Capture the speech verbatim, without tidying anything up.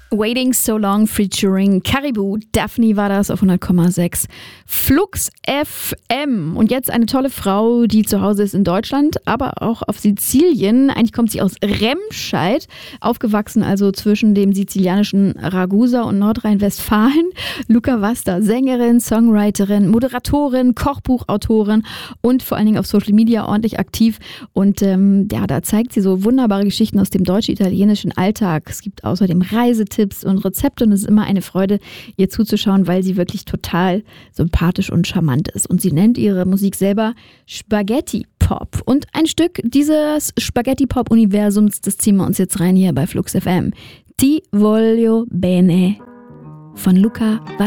Waiting So Long featuring Caribou. Daphne war das auf hundert Komma sechs Flux F M. Und jetzt eine tolle Frau, die zu Hause ist in Deutschland, aber auch auf Sizilien. Eigentlich kommt sie aus Remscheid, aufgewachsen also zwischen dem sizilianischen Ragusa und Nordrhein-Westfalen. Luca Vasta, Sängerin, Songwriterin, Moderatorin, Kochbuchautorin und vor allen Dingen auf Social Media ordentlich aktiv. Und ähm, ja, da zeigt sie so wunderbare Geschichten aus dem deutsch-italienischen Alltag. Es gibt außerdem Reisetipps und Rezepte und es ist immer eine Freude, ihr zuzuschauen, weil sie wirklich total sympathisch und charmant ist. Und sie nennt ihre Musik selber Spaghetti Pop. Und ein Stück dieses Spaghetti Pop Universums, das ziehen wir uns jetzt rein hier bei Flux F M. Ti voglio bene von Luca Vasta.